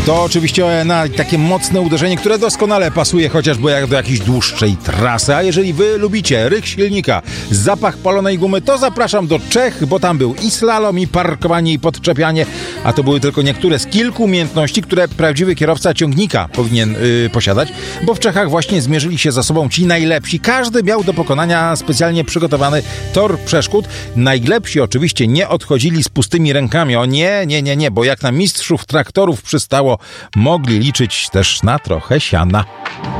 To oczywiście ONA, takie mocne uderzenie, które doskonale pasuje chociażby jak do jakiejś dłuższej trasy. A jeżeli wy lubicie rych silnika, zapach palonej gumy, to zapraszam do Czech, bo tam był i slalom, i parkowanie, i podczepianie, a to były tylko niektóre z kilku umiejętności, które prawdziwy kierowca ciągnika powinien posiadać, bo w Czechach właśnie zmierzyli się ze sobą ci najlepsi. Każdy miał do pokonania specjalnie przygotowany tor przeszkód. Najlepsi oczywiście nie odchodzili z pustymi rękami. O nie, bo jak na mistrzów traktorów przystało, mogli liczyć też na trochę siana.